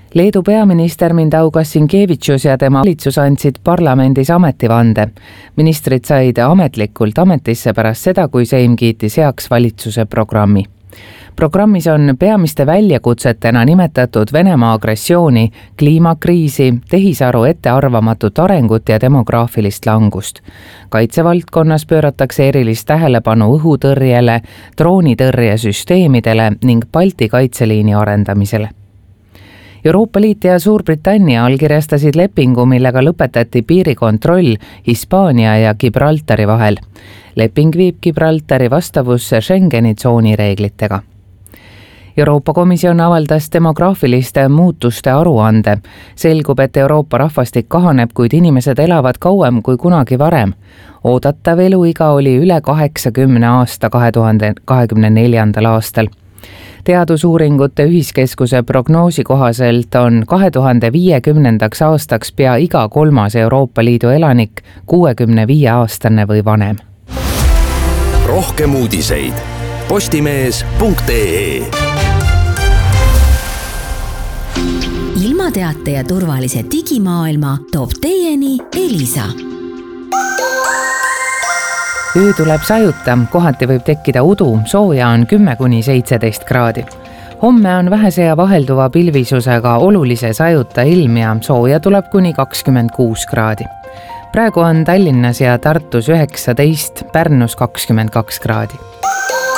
Leedu peaminister Mindaugas Sinkevičius ja tema valitsus andsid parlamendis ametivande. Ministrid said ametlikult ametisse pärast seda, kui Seim kiitis heaks valitsuse programmi. Programmis on peamiste väljakutsetena nimetatud Venemaa agressiooni, kliimakriisi, tehisaru ettearvamatut arengut ja demograafilist langust. Kaitsevaldkonnas pööratakse erilist tähelepanu õhutõrjele, droonitõrjesüsteemidele ning Balti kaitseliini arendamisele. Euroopa Liit ja Suurbritannia allkirjastasid lepingu, millega lõpetati piirikontroll Hispaania ja Gibraltari vahel. Leping viib Gibraltari vastavusse Schengeni tsooni reeglitega. Euroopa Komisjon avaldas demograafiliste muutuste aruande. Selgub, et Euroopa rahvastik kahaneb, kuid inimesed elavad kauem kui kunagi varem. Oodatav eluiga oli üle 80 aasta 2024. aastal. Teadusuuringute ühiskeskuse prognoosi kohaselt on 2050. aastaks pea iga 3. Euroopa Liidu elanik 65-aastane või vanem. Rohkem uudiseid postimees.ee. Ilmateate ja turvalise digimaailma toob teieni Elisa. Öö tuleb sajuta, kohati võib tekkida udu, sooja on 10–17 kraadi. Homme on vähese ja vahelduva pilvisusega olulise sajuta ilm ja sooja tuleb kuni 26 kraadi. Praegu on Tallinnas ja Tartus 19, Pärnus 22 kraadi.